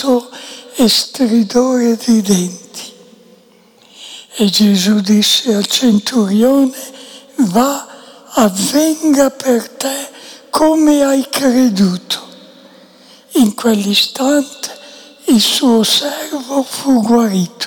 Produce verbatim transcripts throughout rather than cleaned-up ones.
pianto e stridore di denti. E Gesù disse al centurione: va, avvenga per te come hai creduto. In quell'istante il suo servo fu guarito.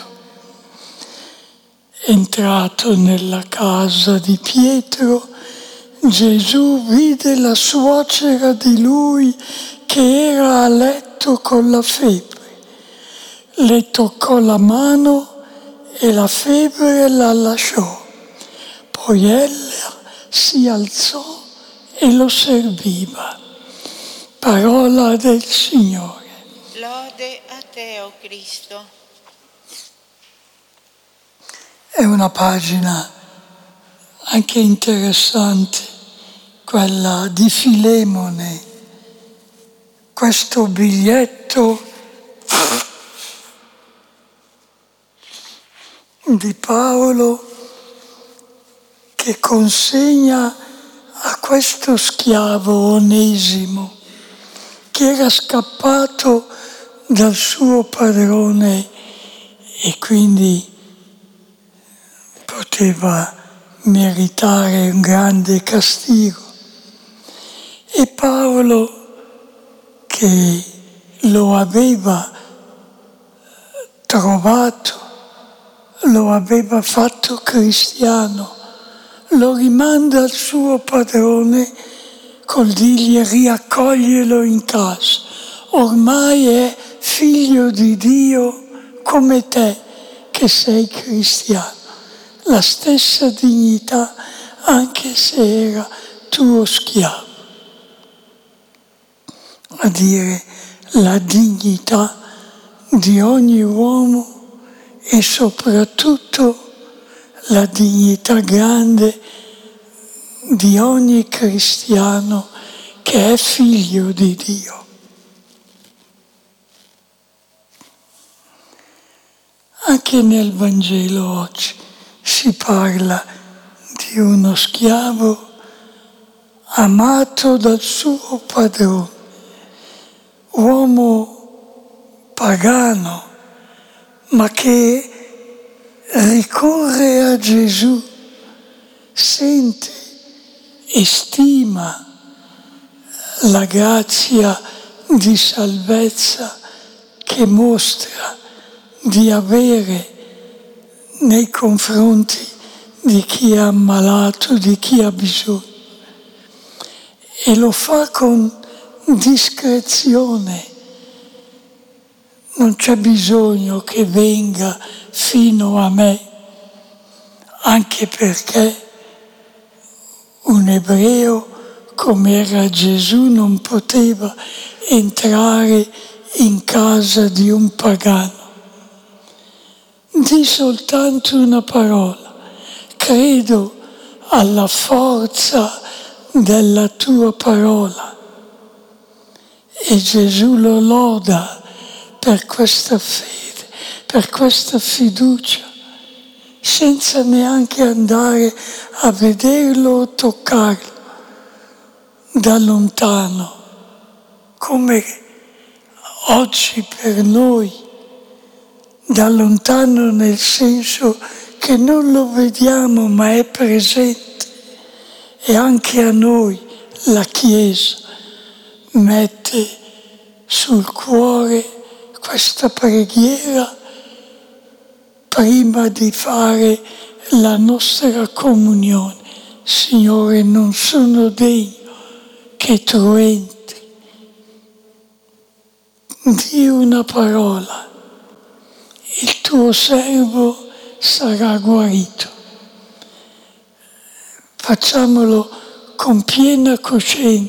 Entrato nella casa di Pietro, Gesù vide la suocera di lui che era a letto con la febbre. Le toccò la mano e la febbre la lasciò. Poi ella si alzò e lo serviva. Parola del Signore. Lode a te, o Cristo. È una pagina anche interessante, quella di Filemone, questo biglietto di Paolo che consegna a questo schiavo Onesimo che era scappato dal suo padrone e quindi poteva meritare un grande castigo. E Paolo, che lo aveva trovato, lo aveva fatto cristiano, lo rimanda al suo padrone col dirgli: riaccoglielo in casa, ormai è figlio di Dio come te che sei cristiano, la stessa dignità anche se era tuo schiavo. A dire la dignità di ogni uomo e soprattutto la dignità grande di ogni cristiano che è figlio di Dio. Anche nel Vangelo oggi si parla di uno schiavo amato dal suo padrone, uomo pagano, ma che ricorre a Gesù, sente e stima la grazia di salvezza che mostra di avere nei confronti di chi è ammalato, di chi ha bisogno. E lo fa con discrezione. Non c'è bisogno che venga fino a me, anche perché un ebreo come era Gesù non poteva entrare in casa di un pagano. Di soltanto una parola: credo alla forza della tua parola. E Gesù lo loda per questa fede, per questa fiducia, senza neanche andare a vederlo o toccarlo da lontano, come oggi per noi, da lontano nel senso che non lo vediamo ma è presente. E anche a noi la Chiesa mette sul cuore questa preghiera prima di fare la nostra comunione. Signore, non sono degno che tu entri. Di una parola, il tuo servo sarà guarito. Facciamolo con piena coscienza.